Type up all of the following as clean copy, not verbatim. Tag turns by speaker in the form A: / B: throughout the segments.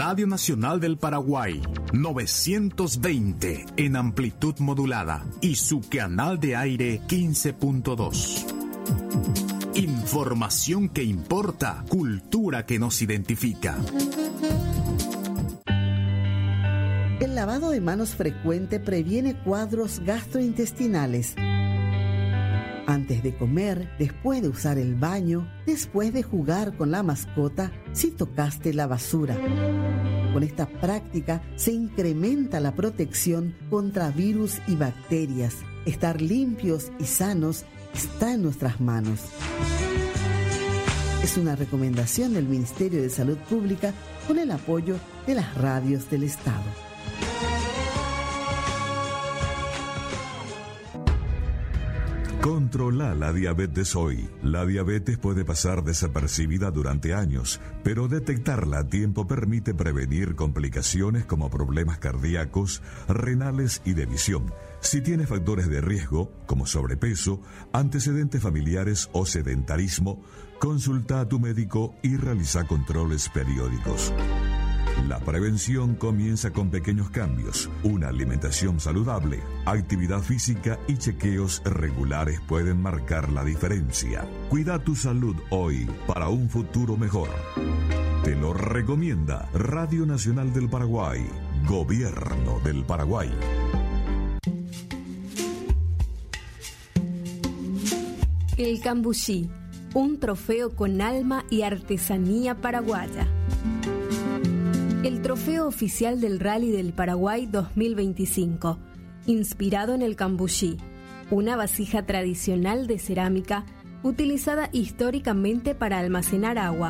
A: Radio Nacional del Paraguay, 920 en amplitud modulada y su canal de aire 15.2. Información que importa, cultura que nos identifica.
B: El lavado de manos frecuente previene cuadros gastrointestinales. Antes de comer, después de usar el baño, después de jugar con la mascota, si tocaste la basura. Con esta práctica se incrementa la protección contra virus y bacterias. Estar limpios y sanos está en nuestras manos. Es una recomendación del Ministerio de Salud Pública con el apoyo de las radios del Estado.
C: Controla la diabetes hoy. La diabetes puede pasar desapercibida durante años, pero detectarla a tiempo permite prevenir complicaciones como problemas cardíacos, renales y de visión. Si tienes factores de riesgo, como sobrepeso, antecedentes familiares o sedentarismo, consulta a tu médico y realiza controles periódicos. La prevención comienza con pequeños cambios. Una alimentación saludable, actividad física y chequeos regulares pueden marcar la diferencia. Cuida tu salud hoy para un futuro mejor. Te lo recomienda Radio Nacional del Paraguay, Gobierno del Paraguay.
D: El cambuchí, un trofeo con alma y artesanía paraguaya. El trofeo oficial del Rally del Paraguay 2025, inspirado en el cambuchí, una vasija tradicional de cerámica utilizada históricamente para almacenar agua.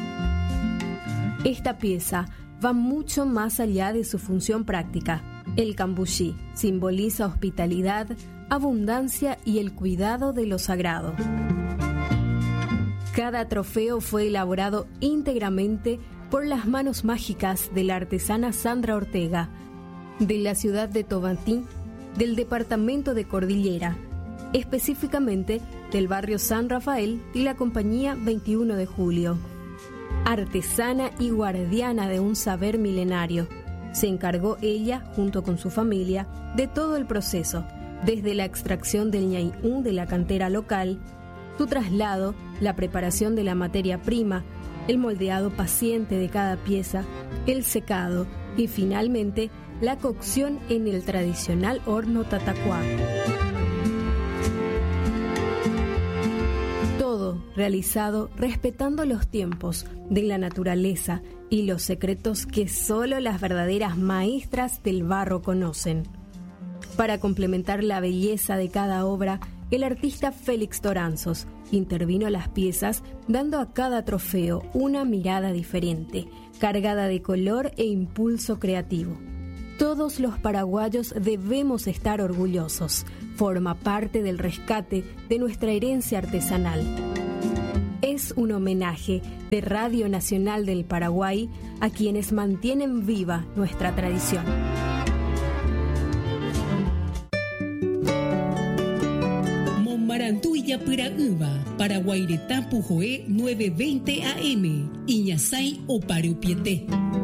D: Esta pieza va mucho más allá de su función práctica. El cambuchí simboliza hospitalidad, abundancia y el cuidado de lo sagrado. Cada trofeo fue elaborado íntegramente por las manos mágicas de la artesana Sandra Ortega, de la ciudad de Tobantín, del departamento de Cordillera, específicamente del barrio San Rafael y la compañía 21 de Julio. Artesana y guardiana de un saber milenario, se encargó ella, junto con su familia, de todo el proceso, desde la extracción del ñañú de la cantera local, su traslado, la preparación de la materia prima, el moldeado paciente de cada pieza, el secado y finalmente la cocción en el tradicional horno tatacuá. Todo realizado respetando los tiempos de la naturaleza y los secretos que solo las verdaderas maestras del barro conocen. Para complementar la belleza de cada obra, el artista Félix Toranzos intervino las piezas dando a cada trofeo una mirada diferente, cargada de color e impulso creativo. Todos los paraguayos debemos estar orgullosos. Forma parte del rescate de nuestra herencia artesanal. Es un homenaje de Radio Nacional del Paraguay a quienes mantienen viva nuestra tradición.
E: Marantuya Piraguba, Paraguairetapu Joé 920 AM, Iñasai o Pareupiete.